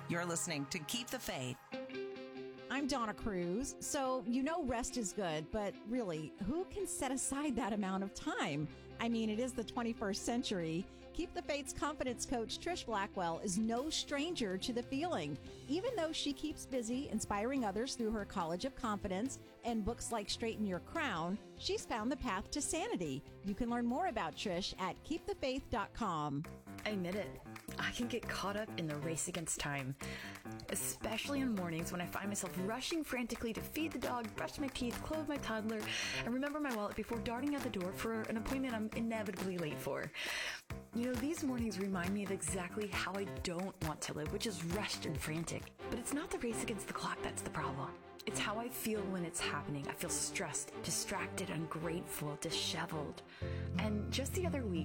You're listening to Keep the Faith. I'm Donna Cruz. So, rest is good, but really, who can set aside that amount of time? I mean, it is the 21st century. Keep the Faith's confidence coach, Trish Blackwell, is no stranger to the feeling. Even though she keeps busy inspiring others through her College of Confidence and books like Straighten Your Crown, she's found the path to sanity. You can learn more about Trish at keepthefaith.com. I admit it. I can get caught up in the race against time, especially in mornings when I find myself rushing frantically to feed the dog, brush my teeth, clothe my toddler, and remember my wallet before darting out the door for an appointment I'm inevitably late for. These mornings remind me of exactly how I don't want to live, which is rushed and frantic. But it's not the race against the clock that's the problem. It's how I feel when it's happening. I feel stressed, distracted, ungrateful, disheveled. And just the other week,